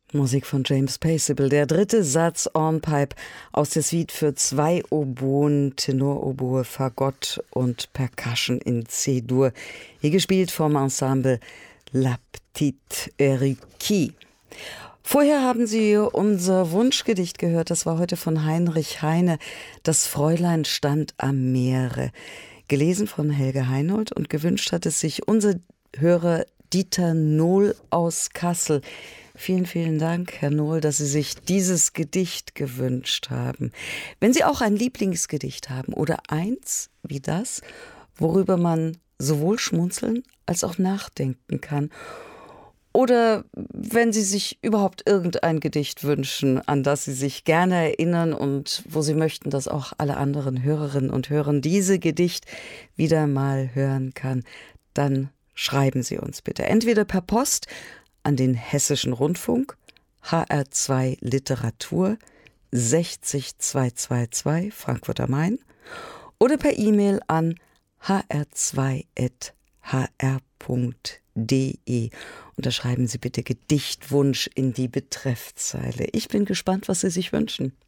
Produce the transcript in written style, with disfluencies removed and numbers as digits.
Musik von James Paceable, der dritte Satz Hornpipe aus der Suite für 2 Oboen, Tenoroboe, Fagott und Percussion in C-Dur, hier gespielt vom Ensemble La Petite Erikee. Vorher haben Sie unser Wunschgedicht gehört, das war heute von Heinrich Heine, Das Fräulein stand am Meere, gelesen von Helge Heinold, und gewünscht hat es sich unser Hörer Dieter Nohl aus Kassel. Vielen, vielen Dank, Herr Nohl, dass Sie sich dieses Gedicht gewünscht haben. Wenn Sie auch ein Lieblingsgedicht haben oder eins wie das, worüber man sowohl schmunzeln als auch nachdenken kann, oder wenn Sie sich überhaupt irgendein Gedicht wünschen, an das Sie sich gerne erinnern und wo Sie möchten, dass auch alle anderen Hörerinnen und Hörer diese Gedicht wieder mal hören kann, dann schreiben Sie uns bitte. Entweder per Post an den Hessischen Rundfunk, HR2 Literatur, 60222 Frankfurt am Main, oder per E-Mail an hr2@hr.de. Und da schreiben Sie bitte Gedichtwunsch in die Betreffzeile. Ich bin gespannt, was Sie sich wünschen.